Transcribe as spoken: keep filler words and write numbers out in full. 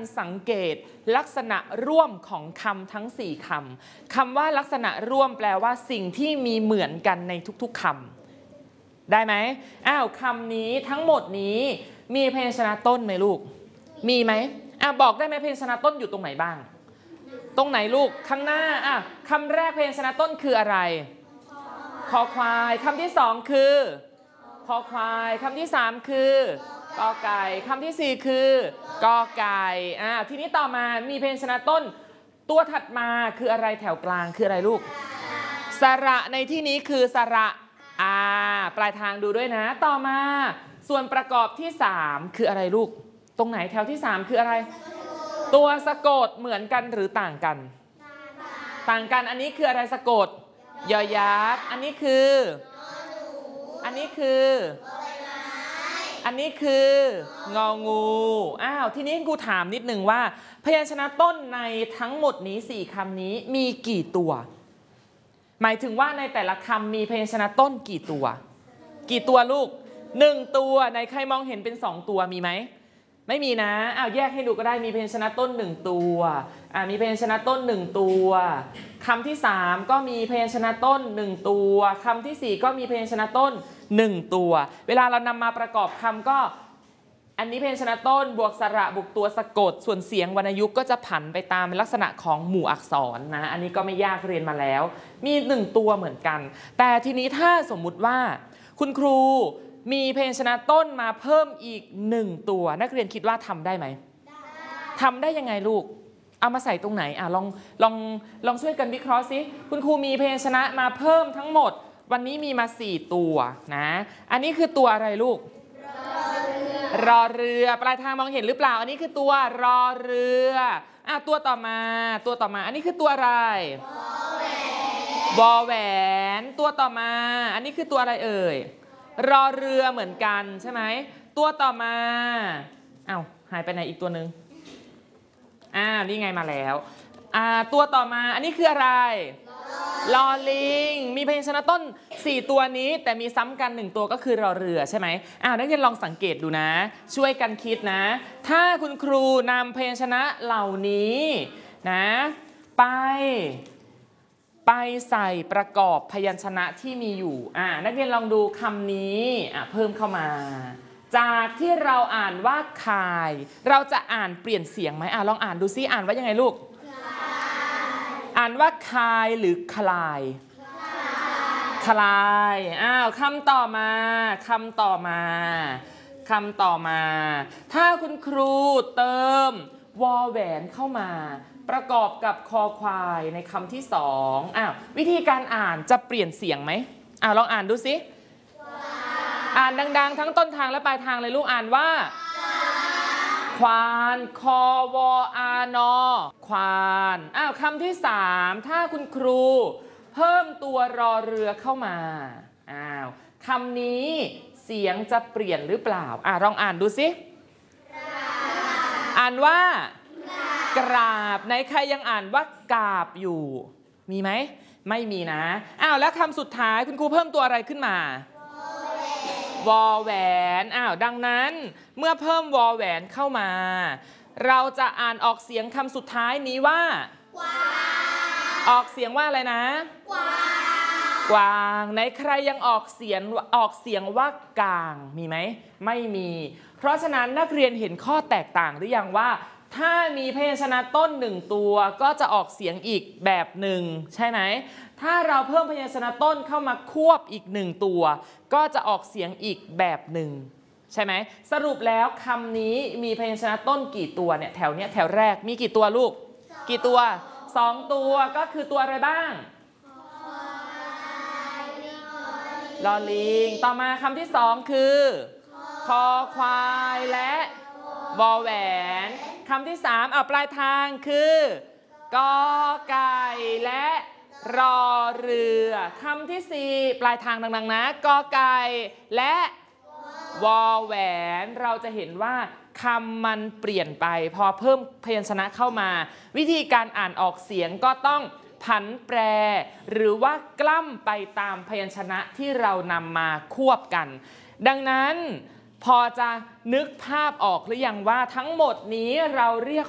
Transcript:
สังเกตลักษณะร่วมของคำทั้งสี่คำคำว่าลักษณะร่วมแปลว่าสิ่งที่มีเหมือนกันในทุกๆคำได้ไหมอ้าวคำนี้ทั้งหมดนี้มีพยัญชนะต้นไหมลูกมีไหมอ่ะบอกได้ไหมพยัญชนะต้นอยู่ตรงไหนบ้างตรงไหนลูกข้างหน้าอ่ะคำแรกพยัญชนะต้นคืออะไรคอควายคำที่สองคือคอควายคำที่สามคือกอไก่คำที่สี่คือกอไก่อ่าทีนี้ต่อมามีพยัญชนะต้นตัวถัดมาคืออะไรแถวกลางคืออะไรลูกสระในที่นี้คือสระอาปลายทางดูด้วยนะต่อมาส่วนประกอบที่สามคืออะไรลูกตรงไหนแถวที่สามคืออะไรตัวสะกดเหมือนกันหรือต่างกันต่างกันอันนี้คืออะไรสะกดยอยักษ์อันนี้คืออันนี้คืออันนี้คืององูอ้าวทีนี้กูถามนิดนึงว่าพยัญชนะต้นในทั้งหมดนี้สี่คำนี้มีกี่ตัวหมายถึงว่าในแต่ละคำมีพยัญชนะต้นกี่ตัวกี่ตัวลูกหนึ่งตัวในใครมองเห็นเป็นสองตัวมีไหมไม่มีนะอ้าวแยกให้ดูก็ได้มีพยัญชนะต้นหนึ่งตัวอ่ามีพยัญชนะต้นหนึ่งตัวคำที่สามก็มีพยัญชนะต้นหนึ่งตัวคำที่สี่ก็มีพยัญชนะต้นหนึ่งตัวเวลาเรานำมาประกอบคำก็อันนี้พยัญชนะต้นบวกสระบวกตัวสะกดส่วนเสียงวรรณยุกต์ก็จะผันไปตามลักษณะของหมู่อักษรนะอันนี้ก็ไม่ยากเรียนมาแล้วมีหนึ่งตัวเหมือนกันแต่ทีนี้ถ้าสมมุติว่าคุณครูมีพยัญชนะต้นมาเพิ่มอีกหนึ่งตัวนักเรียนคิดว่าทำได้ไหมทำได้ยังไงลูกเอามาใส่ตรงไหนอ่ะลองลองลองช่วยกันวิเคราะห์สิคุณครูมีพยัญชนะมาเพิ่มทั้งหมดวันนี้มีมาสี่ตัวนะอันนี้คือตัวอะไรลูกรอเรือปลายทางมองเห็นหรือเปล่าอันนี้คือตัวรอเรืออ่ะตัวต่อมาตัวต่อมาอันนี้คือตัวอะไรวอแหวนตัวต่อมาอันนี้คือตัวอะไรเอ่ยรอเรือเหมือนกันใช่ไหมตัวต่อมาอ้าวหายไปไหนอีกตัวหนึ่งอ่านี่ไงมาแล้วอ่าตัวต่อมาอันนี้คืออะไรลอลิงมีพยัญชนะต้นสี่ตัวนี้แต่มีซ้ำกันหนึ่งตัวก็คือรอเรือใช่ไหมอ้าวนักเรียนลองสังเกตดูนะช่วยกันคิดนะถ้าคุณครูนำพยัญชนะเหล่านี้นะไปไปใส่ประกอบพยัญชนะที่มีอยู่อ่านักเรียนลองดูคำนี้อ่ะเพิ่มเข้ามาจากที่เราอ่านว่าคายเราจะอ่านเปลี่ยนเสียงไหมอ่ะลองอ่านดูซิอ่านว่ายังไงลูกอ่านว่าคายหรือคลายคลายอ้าวคำต่อมาคำต่อมาคำต่อมาถ้าคุณครูเติมวอแหวนเข้ามาประกอบกับคอควายในคำที่สองอ้าววิธีการอ่านจะเปลี่ยนเสียงไหมอ้าวลองอ่านดูสิอ่านดังๆทั้งต้นทางและปลายทางเลยลูกอ่านว่าควานคอวออานอควานอ้าวคำที่สามถ้าคุณครูเพิ่มตัวรอเรือเข้ามาอ้าวคำนี้เสียงจะเปลี่ยนหรือเปล่าอ่ะลองอ่านดูสิอ่านว่ากราบในใครยังอ่านว่ากราบอยู่มีไหมไม่มีนะอ้าวแล้วคำสุดท้ายคุณครูเพิ่มตัวอะไรขึ้นมาวอแหวนอ้าวดังนั้นเมื่อเพิ่มวอแหวนเข้ามาเราจะอ่านออกเสียงคำสุดท้ายนี้ว่ากวางออกเสียงว่าอะไรนะกวางกวางในใครยังออกเสียงออกเสียงว่ากลางมีไหมไม่มีเพราะฉะนั้นนักเรียนเห็นข้อแตกต่างหรือยังว่าถ้ามีพยัญชนะต้นหนึ่งตัวก็จะออกเสียงอีกแบบหนึ่งใช่ไหมถ้าเราเพิ่มพยัญชนะต้นเข้ามาควบอีกหนึ่งตัวก็จะออกเสียงอีกแบบหนึ่งใช่ไหมสรุปแล้วคำนี้มีพยัญชนะต้นกี่ตัวเนี่ยแถวเนี้ยแถวแรกมีกี่ตัวลูกกี่ตัวสองตัวก็คือตัวอะไรบ้างลอลิงต่อมาคำที่สองคือคอควายและวอแหวนคำที่สามอ่ะปลายทางคือกอไก่และรอเรือคำที่สี่ปลายทางดังๆนะกอไก่และวอแหวนเราจะเห็นว่าคำมันเปลี่ยนไปพอเพิ่มพยัญชนะเข้ามาวิธีการอ่านออกเสียงก็ต้องผันแปรหรือว่ากล้ำไปตามพยัญชนะที่เรานำมาควบกันดังนั้นพอจะนึกภาพออกหรือยังว่าทั้งหมดนี้เราเรียก